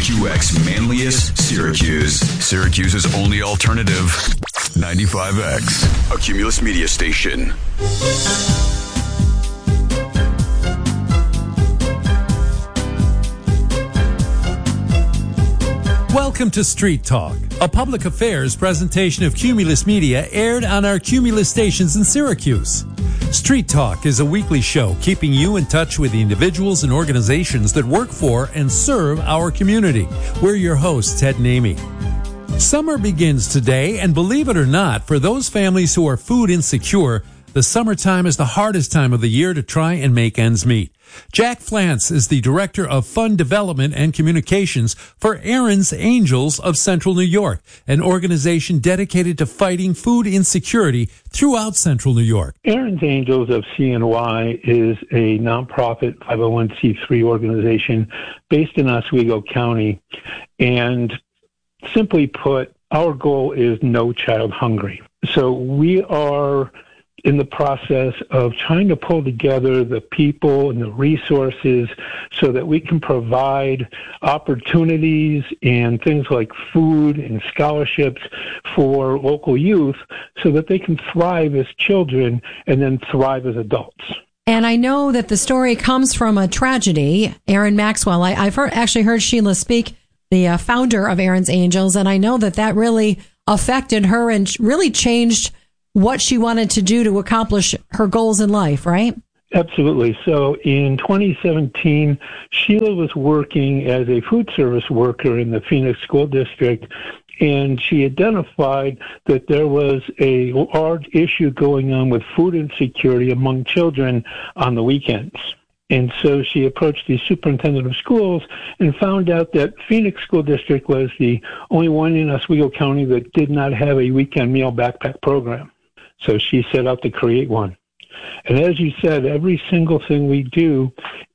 WQX Manlius, Syracuse. Syracuse's only alternative, 95X, a Cumulus media station. Welcome to Street Talk, a public affairs presentation of Cumulus Media aired on our Cumulus stations in Syracuse. Street Talk is a weekly show keeping you in touch with the individuals and organizations that work for and serve our community. We're your hosts, Ted and Amy. Summer begins today, and believe it or not, for those families who are food insecure, the summertime is the hardest time of the year to try and make ends meet. Jack Flantz is the Director of Fund Development and Communications for Aaron's Angels of Central New York, an organization dedicated to fighting food insecurity throughout Central New York. Aaron's Angels of CNY is a nonprofit 501c3 organization based in Oswego County. And simply put, our goal is no child hungry. So we are in the process of trying to pull together the people and the resources so that we can provide opportunities and things like food and scholarships for local youth so that they can thrive as children and then thrive as adults. And I know that the story comes from a tragedy. Aaron Maxwell, I've actually heard Sheila speak, the founder of Aaron's Angels, and I know that really affected her and really changed what she wanted to do to accomplish her goals in life, right? Absolutely. So in 2017, Sheila was working as a food service worker in the Phoenix School District, and she identified that there was a large issue going on with food insecurity among children on the weekends. And so she approached the superintendent of schools and found out that Phoenix School District was the only one in Oswego County that did not have a weekend meal backpack program. So she set out to create one. And as you said, every single thing we do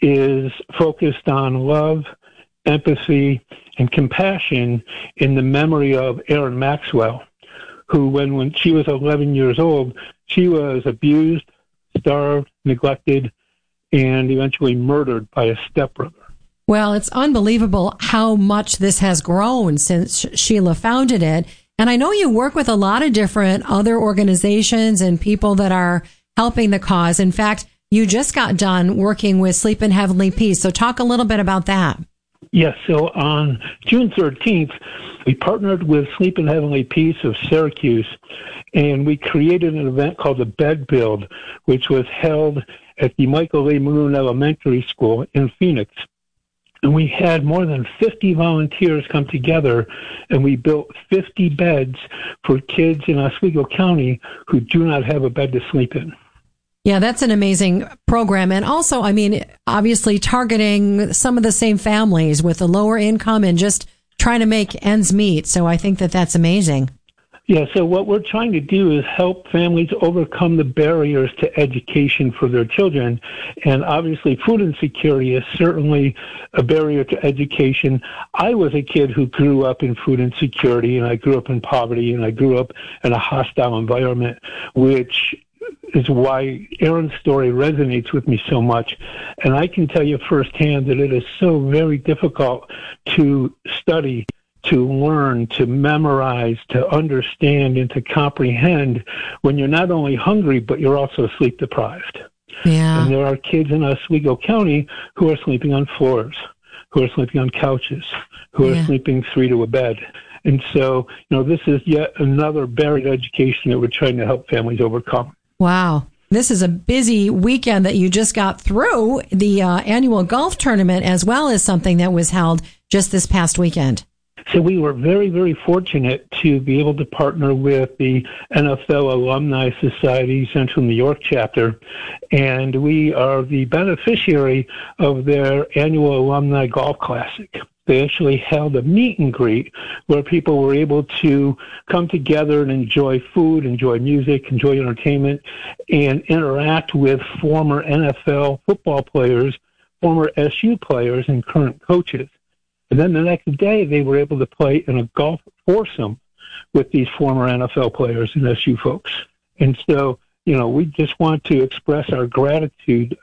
is focused on love, empathy, and compassion in the memory of Aaron Maxwell, who when she was 11 years old, she was abused, starved, neglected, and eventually murdered by a stepbrother. Well, it's unbelievable how much this has grown since Sheila founded it. And I know you work with a lot of different other organizations and people that are helping the cause. In fact, you just got done working with Sleep in Heavenly Peace. So talk a little bit about that. Yes. So on June 13th, we partnered with Sleep in Heavenly Peace of Syracuse, and we created an event called the Bed Build, which was held at the Michael A. Maroon Elementary School in Phoenix. And we had more than 50 volunteers come together, and we built 50 beds for kids in Oswego County who do not have a bed to sleep in. Yeah, that's an amazing program. And also, I mean, obviously targeting some of the same families with a lower income and just trying to make ends meet. So I think that's amazing. Yeah, so what we're trying to do is help families overcome the barriers to education for their children. And obviously, food insecurity is certainly a barrier to education. I was a kid who grew up in food insecurity, and I grew up in poverty, and I grew up in a hostile environment, which is why Aaron's story resonates with me so much. And I can tell you firsthand that it is so very difficult to study, to learn, to memorize, to understand, and to comprehend when you're not only hungry, but you're also sleep deprived. Yeah. And there are kids in Oswego County who are sleeping on floors, who are sleeping on couches, who are sleeping 3 to a bed. And so, this is yet another barrier to education that we're trying to help families overcome. Wow. This is a busy weekend that you just got through. The annual golf tournament as well as something that was held just this past weekend. So we were very, very fortunate to be able to partner with the NFL Alumni Society Central New York chapter, and we are the beneficiary of their annual Alumni Golf Classic. They actually held a meet and greet where people were able to come together and enjoy food, enjoy music, enjoy entertainment, and interact with former NFL football players, former SU players, and current coaches. And then the next day, they were able to play in a golf foursome with these former NFL players and SU folks. And so, we just want to express our gratitude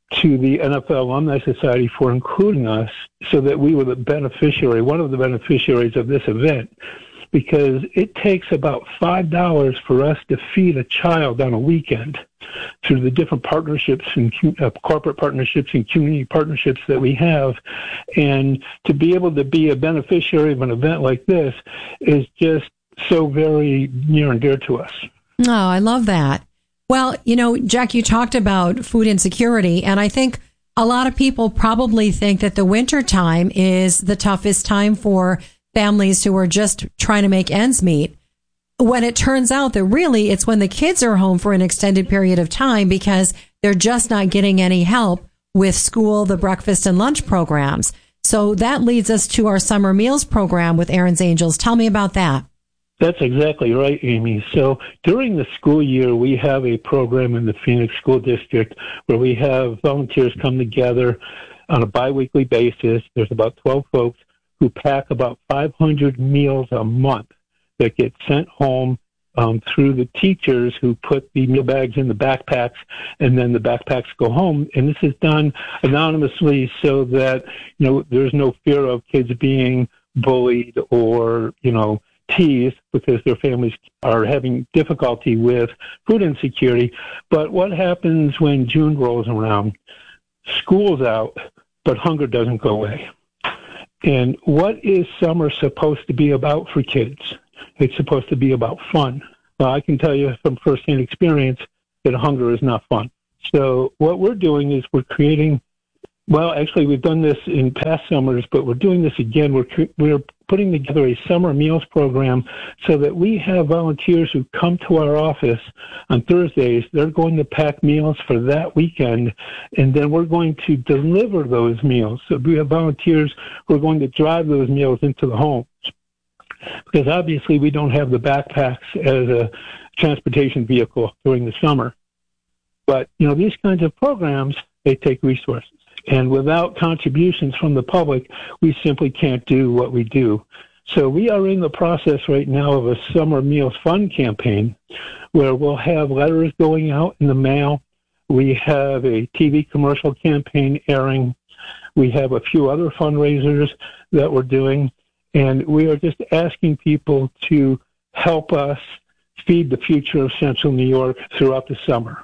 to the NFL Alumni Society for including us so that we were the beneficiary, one of the beneficiaries of this event, because it takes about $5 for us to feed a child on a weekend through the different partnerships and corporate partnerships and community partnerships that we have. And to be able to be a beneficiary of an event like this is just so very near and dear to us. Oh, I love that. Well, Jack, you talked about food insecurity, and I think a lot of people probably think that the winter time is the toughest time for families who are just trying to make ends meet, when it turns out that really it's when the kids are home for an extended period of time because they're just not getting any help with school, the breakfast and lunch programs. So that leads us to our summer meals program with Aaron's Angels. Tell me about that. That's exactly right, Amy. So during the school year, we have a program in the Phoenix School District where we have volunteers come together on a biweekly basis. There's about 12 folks who pack about 500 meals a month that get sent home through the teachers who put the meal bags in the backpacks, and then the backpacks go home. And this is done anonymously so that, there's no fear of kids being bullied or, teased because their families are having difficulty with food insecurity. But what happens when June rolls around? School's out, but hunger doesn't go away. And what is summer supposed to be about for kids? It's supposed to be about fun. Well, I can tell you from firsthand experience that hunger is not fun. So what we're doing is we're creating, well, actually we've done this in past summers, but we're doing this again. We're putting together a summer meals program so that we have volunteers who come to our office on Thursdays. They're going to pack meals for that weekend, and then we're going to deliver those meals. So we have volunteers who are going to drive those meals into the homes, because obviously we don't have the backpacks as a transportation vehicle during the summer. But, these kinds of programs, they take resources. And without contributions from the public, we simply can't do what we do. So we are in the process right now of a Summer Meals Fund campaign where we'll have letters going out in the mail. We have a TV commercial campaign airing. We have a few other fundraisers that we're doing. And we are just asking people to help us feed the future of Central New York throughout the summer.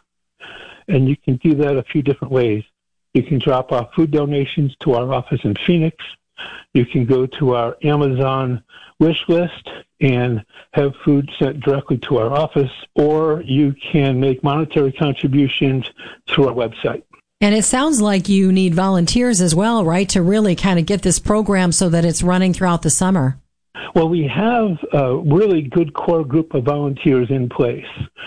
And you can do that a few different ways. You can drop off food donations to our office in Phoenix. You can go to our Amazon wish list and have food sent directly to our office, or you can make monetary contributions through our website. And it sounds like you need volunteers as well, right, to really kind of get this program so that it's running throughout the summer. Well, we have a really good core group of volunteers in place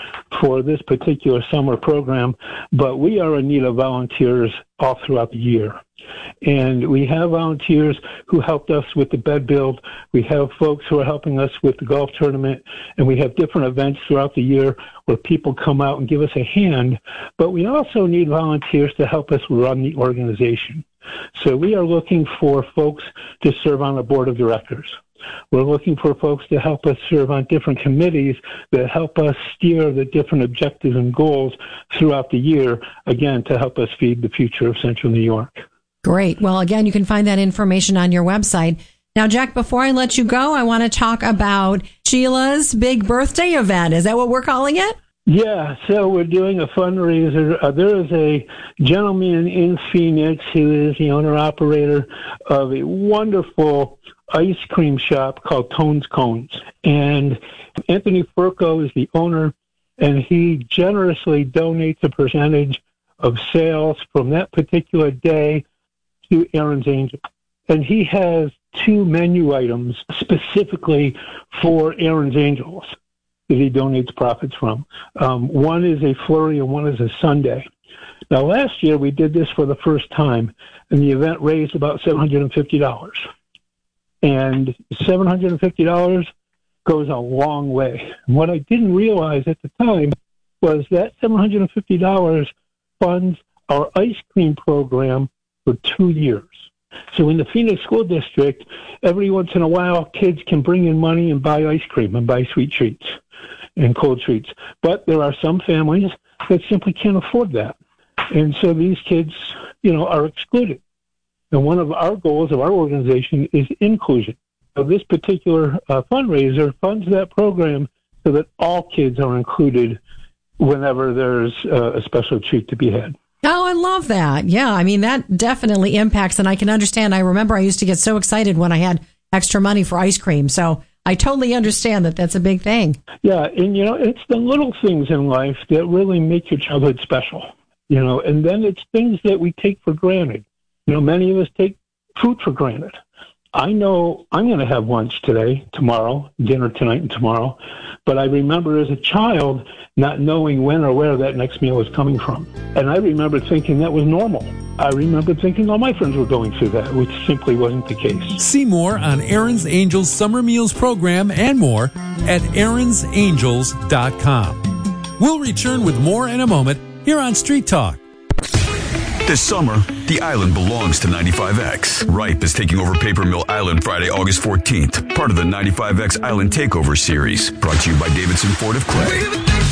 for this particular summer program, but we are in need of volunteers all throughout the year. And we have volunteers who helped us with the bed build. We have folks who are helping us with the golf tournament, and we have different events throughout the year where people come out and give us a hand. But we also need volunteers to help us run the organization. So we are looking for folks to serve on the board of directors. We're looking for folks to help us serve on different committees that help us steer the different objectives and goals throughout the year, again, to help us feed the future of Central New York. Great. Well, again, you can find that information on your website. Now, Jack, before I let you go, I want to talk about Sheila's big birthday event. Is that what we're calling it? Yeah, so we're doing a fundraiser. There is a gentleman in Phoenix who is the owner-operator of a wonderful ice cream shop called Tones Cones. And Anthony Furco is the owner, and he generously donates a percentage of sales from that particular day to Aaron's Angels. And he has 2 menu items specifically for Aaron's Angels that he donates profits from. One is a flurry and one is a sundae. Now, last year we did this for the first time, and the event raised about $750. And $750 goes a long way. And what I didn't realize at the time was that $750 funds our ice cream program for 2 years. So in the Phoenix School District, every once in a while, kids can bring in money and buy ice cream and buy sweet treats and cold treats. But there are some families that simply can't afford that. And so these kids, are excluded. And one of our goals of our organization is inclusion. So this particular fundraiser funds that program so that all kids are included whenever there's a special treat to be had. Oh, I love that. Yeah, I mean, that definitely impacts, and I can understand. I remember I used to get so excited when I had extra money for ice cream. So I totally understand that that's a big thing. Yeah, and, it's the little things in life that really make your childhood special, and then it's things that we take for granted. Many of us take food for granted. I know I'm going to have lunch today, tomorrow, dinner tonight and tomorrow, but I remember as a child not knowing when or where that next meal was coming from. And I remember thinking that was normal. I remember thinking all my friends were going through that, which simply wasn't the case. See more on Aaron's Angels Summer Meals program and more at aaronsangels.com. We'll return with more in a moment here on Street Talk. This summer, the island belongs to 95X. Ripe is taking over Paper Mill Island Friday, August 14th. Part of the 95X Island Takeover Series. Brought to you by Davidson Ford of Clay.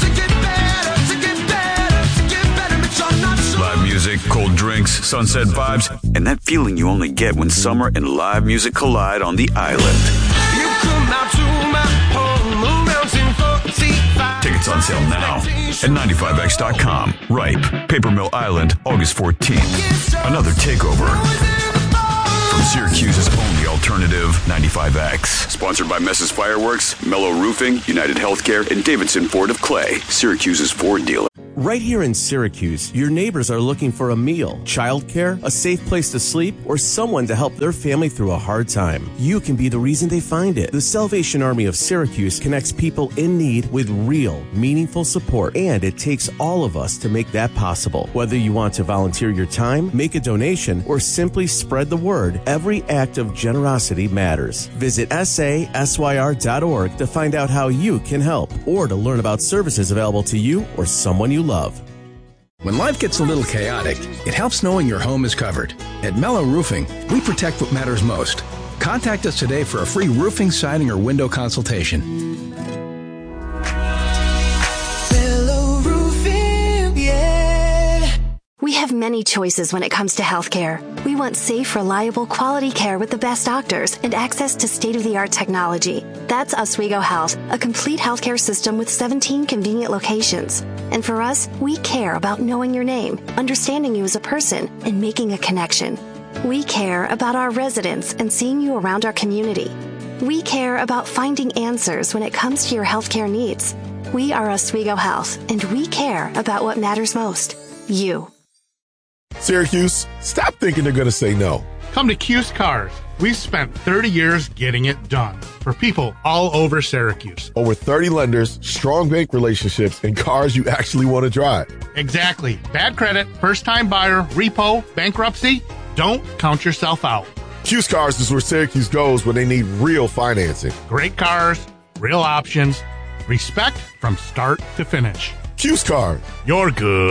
Live music, cold drinks, sunset vibes, and that feeling you only get when summer and live music collide on the island. You come out to my home, mountain 45. Tickets on sale now at 95x.com. Ripe, Paper Mill Island, August 14th. Another takeover. From Syracuse's only alternative, 95X. Sponsored by Mess's Fireworks, Mellow Roofing, United Healthcare, and Davidson Ford of Clay, Syracuse's Ford dealer. Right here in Syracuse, your neighbors are looking for a meal, childcare, a safe place to sleep, or someone to help their family through a hard time. You can be the reason they find it. The Salvation Army of Syracuse connects people in need with real, meaningful support, and it takes all of us to make that possible. Whether you want to volunteer your time, make a donation, or simply spread the word, every act of generosity matters. Visit sasyr.org to find out how you can help, or to learn about services available to you or someone you love. When life gets a little chaotic, it helps knowing your home is covered. At Mellow Roofing, we protect what matters most. Contact us today for a free roofing, siding, or window consultation. Mellow Roofing, yeah. We have many choices when it comes to healthcare. We want safe, reliable, quality care with the best doctors and access to state-of-the-art technology. That's Oswego Health, a complete healthcare system with 17 convenient locations. And for us, we care about knowing your name, understanding you as a person, and making a connection. We care about our residents and seeing you around our community. We care about finding answers when it comes to your healthcare needs. We are Oswego Health, and we care about what matters most. You. Syracuse, stop thinking they're going to say no. Come to Cuse Cars. We've spent 30 years getting it done for people all over Syracuse. Over 30 lenders, strong bank relationships, and cars you actually want to drive. Exactly. Bad credit, first-time buyer, repo, bankruptcy. Don't count yourself out. Cuse Cars is where Syracuse goes when they need real financing. Great cars, real options, respect from start to finish. Cuse Cars. You're good.